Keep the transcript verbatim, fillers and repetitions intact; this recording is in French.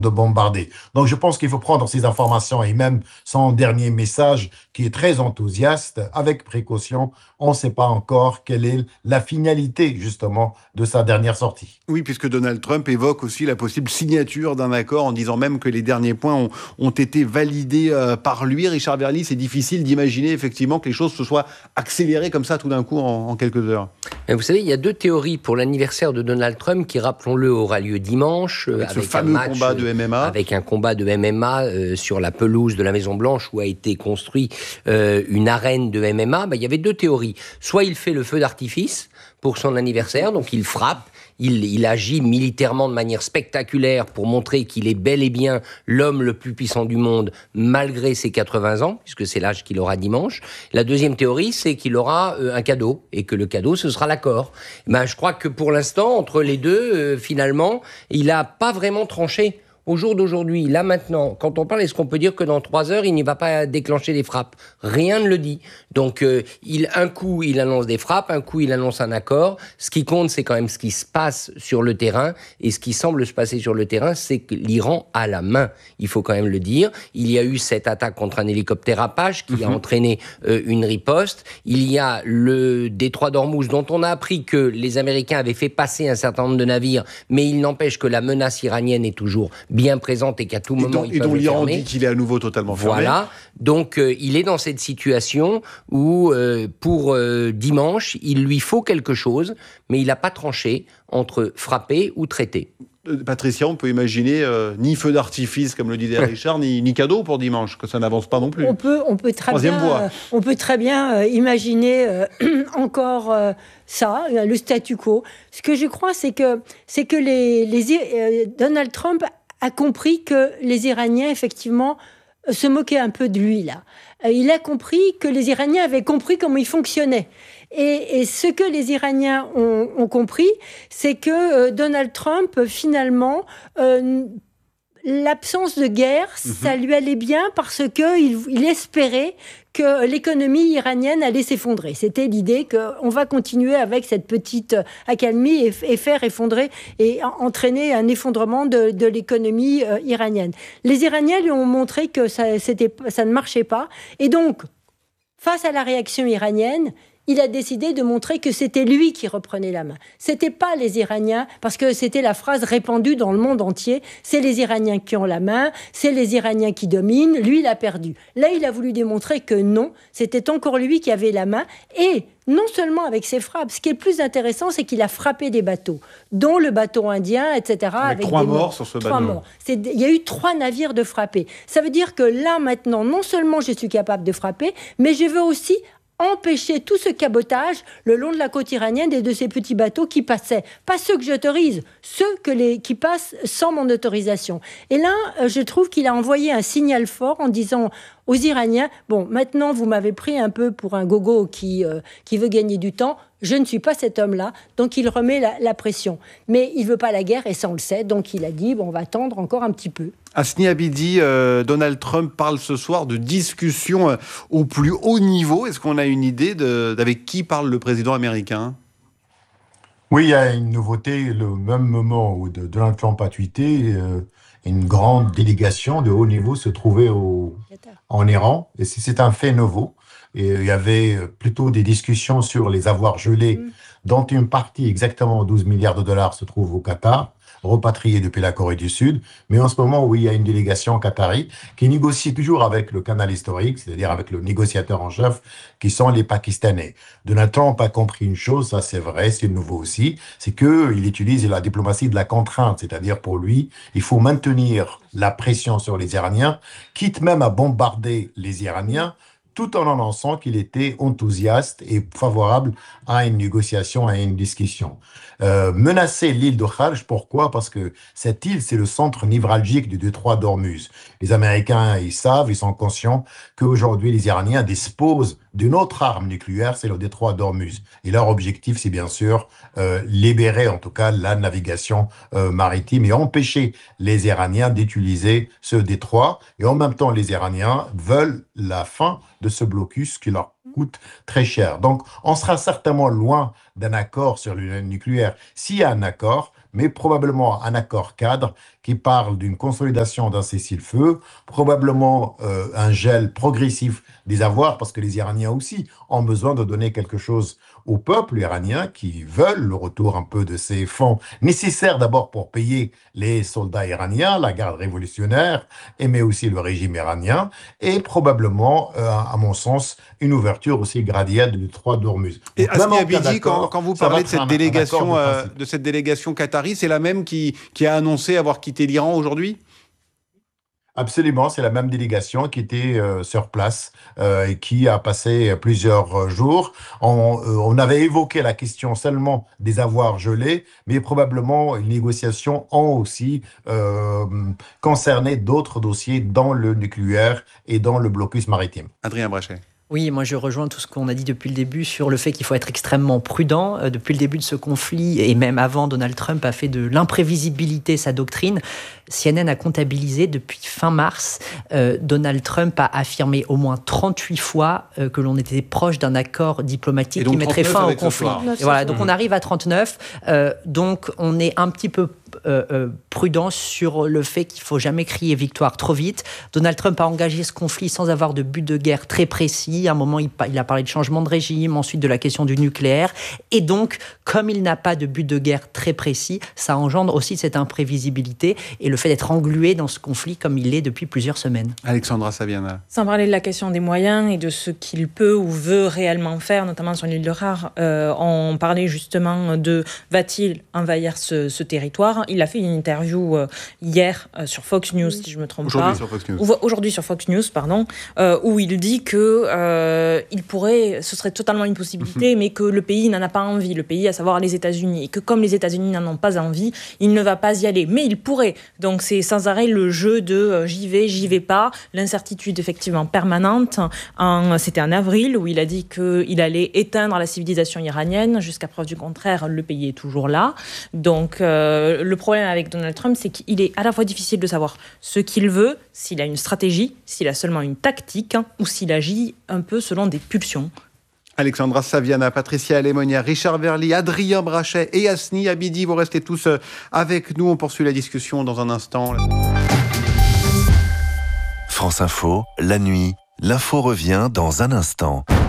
de bombarder. Donc je pense qu'il faut prendre ces informations et même son dernier message qui est très enthousiaste avec précaution. On ne sait pas encore quelle est la finalité justement de sa dernière sortie. Oui, puisque Donald Trump évoque aussi la possible signature d'un accord en disant même que les derniers points ont, ont été validés euh, par lui. Richard Verly, c'est difficile d'imaginer effectivement que les choses se soient accélérées comme ça tout d'un coup en, en quelques heures. Mais vous savez, il y a deux théories pour l'anniversaire de Donald Trump qui, rappelons-le, aura lieu dimanche. Avec, avec ce fameux un match, combat de M M A. Avec un combat de M M A euh, sur la pelouse de la Maison-Blanche où a été construit euh, une arène de M M A. Ben, il y avait deux théories. Soit il fait le feu d'artifice pour son anniversaire, donc il frappe. Il, il agit militairement de manière spectaculaire pour montrer qu'il est bel et bien l'homme le plus puissant du monde, malgré ses quatre-vingts ans, puisque c'est l'âge qu'il aura dimanche. La deuxième théorie, c'est qu'il aura euh, un cadeau, et que le cadeau, ce sera l'accord. Ben, je crois que pour l'instant, entre les deux, euh, finalement, il n'a pas vraiment tranché. Au jour d'aujourd'hui, là maintenant, quand on parle, est-ce qu'on peut dire que dans trois heures, il n'y va pas déclencher des frappes ? Rien ne le dit. Donc, euh, il, un coup, il annonce des frappes, un coup, il annonce un accord. Ce qui compte, c'est quand même ce qui se passe sur le terrain. Et ce qui semble se passer sur le terrain, c'est que l'Iran a la main. Il faut quand même le dire. Il y a eu cette attaque contre un hélicoptère Apache qui mmh. a entraîné euh, une riposte. Il y a le détroit d'Ormuz, dont on a appris que les Américains avaient fait passer un certain nombre de navires. Mais il n'empêche que la menace iranienne est toujours bien présente et qu'à tout et moment dont, ils et peuvent dont le l'Iran fermer. dit qu'il est à nouveau totalement fermé. Voilà, donc euh, il est dans cette situation où euh, pour euh, dimanche, il lui faut quelque chose, mais il n'a pas tranché entre frapper ou traiter. Patricia, on peut imaginer euh, ni feu d'artifice, comme le disait Richard, ni, ni cadeau pour dimanche, que ça n'avance pas non plus. On peut, on peut très Troisième bien, voie. Euh, on peut très bien euh, imaginer euh, encore euh, ça, le statu quo. Ce que je crois, c'est que, c'est que les, les, euh, Donald Trump a compris que les Iraniens, effectivement, se moquaient un peu de lui, là. Il a compris que les Iraniens avaient compris comment il fonctionnait. Et, et ce que les Iraniens ont, ont compris, c'est que euh, Donald Trump, finalement, euh, l'absence de guerre, mmh. ça lui allait bien parce qu'il il espérait que l'économie iranienne allait s'effondrer. C'était l'idée qu'on va continuer avec cette petite accalmie et, et faire effondrer et entraîner un effondrement de, de l'économie euh, iranienne. Les Iraniens lui ont montré que ça, c'était, ça ne marchait pas. Et donc, face à la réaction iranienne, il a décidé de montrer que c'était lui qui reprenait la main. C'était pas les Iraniens, parce que c'était la phrase répandue dans le monde entier, c'est les Iraniens qui ont la main, c'est les Iraniens qui dominent, lui il a perdu. Là il a voulu démontrer que non, c'était encore lui qui avait la main, et non seulement avec ses frappes, ce qui est le plus intéressant, c'est qu'il a frappé des bateaux, dont le bateau indien, et cetera. Avec, avec trois des morts, morts sur ce trois bateau. Morts. C'est, il y a eu trois navires de frappés. Ça veut dire que là maintenant, non seulement je suis capable de frapper, mais je veux aussi empêcher tout ce cabotage le long de la côte iranienne et de ces petits bateaux qui passaient. Pas ceux que j'autorise, ceux que les, qui passent sans mon autorisation. Et là, je trouve qu'il a envoyé un signal fort en disant aux Iraniens, bon, maintenant vous m'avez pris un peu pour un gogo qui, euh, qui veut gagner du temps, je ne suis pas cet homme-là, donc il remet la, la pression. Mais il ne veut pas la guerre, et ça on le sait, donc il a dit, bon, on va attendre encore un petit peu. Asni Abidi, euh, Donald Trump parle ce soir de discussions euh, au plus haut niveau. Est-ce qu'on a une idée de, d'avec qui parle le président américain ? Oui, il y a une nouveauté, le même moment où de, Donald Trump a tweeté, euh, une grande délégation de haut niveau se trouvait au, en Iran, et c'est un fait nouveau. Et il y avait plutôt des discussions sur les avoirs gelés, mmh. dont une partie, exactement douze milliards de dollars, se trouve au Qatar, repatriés depuis la Corée du Sud. Mais en ce moment, où il y a une délégation qatari qui négocie toujours avec le canal historique, c'est-à-dire avec le négociateur en chef, qui sont les Pakistanais. Donald Trump a compris une chose, ça c'est vrai, c'est nouveau aussi, c'est qu'il utilise la diplomatie de la contrainte, c'est-à-dire pour lui, il faut maintenir la pression sur les Iraniens, quitte même à bombarder les Iraniens, tout en annonçant qu'il était enthousiaste et favorable à une négociation, à une discussion. Euh, menacer l'île de Kharj, pourquoi ? Parce que cette île, c'est le centre névralgique du détroit d'Ormuz. Les Américains, ils savent, ils sont conscients qu'aujourd'hui, les Iraniens disposent d'une autre arme nucléaire, c'est le détroit d'Ormuz. Et leur objectif, c'est bien sûr euh, libérer, en tout cas, la navigation euh, maritime et empêcher les Iraniens d'utiliser ce détroit. Et en même temps, les Iraniens veulent la fin de ce blocus qui leur coûte très cher. Donc, on sera certainement loin d'un accord sur le nucléaire. S'il y a un accord, mais probablement un accord cadre qui parle d'une consolidation d'un cessez-le-feu, probablement euh, un gel progressif des avoirs, parce que les Iraniens aussi ont besoin de donner quelque chose au peuple iranien qui veulent le retour un peu de ces fonds nécessaires d'abord pour payer les soldats iraniens, la garde révolutionnaire, et mais aussi le régime iranien, et probablement, euh, à mon sens, une ouverture aussi graduelle de trois d'Ormuz. Et Hasni Abidi, quand, quand vous parlez de cette, un, délégation, un de, euh, de cette délégation qatari, c'est la même qui, qui a annoncé avoir quitté l'Iran aujourd'hui ? Absolument, c'est la même délégation qui était euh, sur place euh, et qui a passé plusieurs jours. On, euh, on avait évoqué la question seulement des avoirs gelés, mais probablement les négociations ont aussi euh, concerné d'autres dossiers dans le nucléaire et dans le blocus maritime. Adrien Brachet. Oui, moi je rejoins tout ce qu'on a dit depuis le début sur le fait qu'il faut être extrêmement prudent. Euh, depuis le début de ce conflit, et même avant, Donald Trump a fait de l'imprévisibilité sa doctrine. C N N a comptabilisé depuis fin mars, euh, Donald Trump a affirmé au moins trente-huit fois euh, que l'on était proche d'un accord diplomatique qui mettrait fin au conflit. Et voilà, donc on arrive à trente-neuf, euh, donc on est un petit peu Euh, euh, prudent sur le fait qu'il ne faut jamais crier victoire trop vite. Donald Trump a engagé ce conflit sans avoir de but de guerre très précis. À un moment, il, il a parlé de changement de régime, ensuite de la question du nucléaire. Et donc, comme il n'a pas de but de guerre très précis, ça engendre aussi cette imprévisibilité et le fait d'être englué dans ce conflit comme il l'est depuis plusieurs semaines. Alexandra Saviana. Sans parler de la question des moyens et de ce qu'il peut ou veut réellement faire, notamment sur l'île de Rare, euh, on parlait justement de va-t-il envahir ce, ce territoire ? Il a fait une interview euh, hier euh, sur Fox News, si je ne me trompe aujourd'hui pas. Sur Fox News. Aujourd'hui sur Fox News, pardon, euh, où il dit que euh, il pourrait, ce serait totalement une possibilité, mm-hmm. mais que le pays n'en a pas envie, le pays, à savoir les États-Unis, et que comme les États-Unis n'en ont pas envie, il ne va pas y aller. Mais il pourrait. Donc c'est sans arrêt le jeu de euh, j'y vais, j'y vais pas, l'incertitude effectivement permanente. En, c'était en avril où il a dit qu'il allait éteindre la civilisation iranienne. Jusqu'à preuve du contraire, le pays est toujours là. Donc euh, le problème avec Donald Trump, c'est qu'il est à la fois difficile de savoir ce qu'il veut, s'il a une stratégie, s'il a seulement une tactique, hein, ou s'il agit un peu selon des pulsions. Alexandra Saviana, Patricia Alémonia, Richard Verly, Adrien Brachet et Hasni Abidi, vous restez tous avec nous. On poursuit la discussion dans un instant. France Info, la nuit, l'info revient dans un instant.